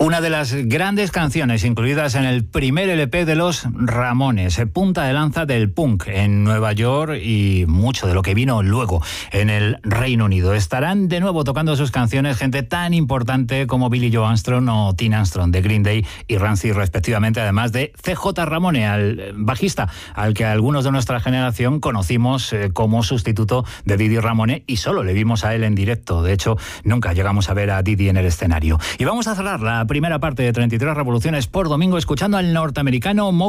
Una de las grandes canciones incluidas en el primer LP de los Ramones, punta de lanza del punk en Nueva York y mucho de lo que vino luego en el Reino Unido. Estarán de nuevo tocando sus canciones gente tan importante como Billie Joe Armstrong o Tina Armstrong de Green Day y Rancid respectivamente, además de CJ Ramone, al bajista al que algunos de nuestra generación conocimos como sustituto de Didi Ramone y solo le vimos a él en directo. De hecho, nunca llegamos a ver a Didi en el escenario. Y vamos a cerrar la primera parte de 33 Revoluciones por Domingo escuchando al norteamericano